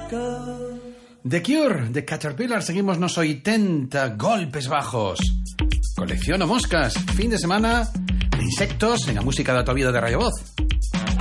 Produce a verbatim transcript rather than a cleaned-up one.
The Cure, The Caterpillar, seguimos nos oitenta, golpes bajos. Colecciono moscas, fin de semana de insectos en la música da tua vida de Radio Voz.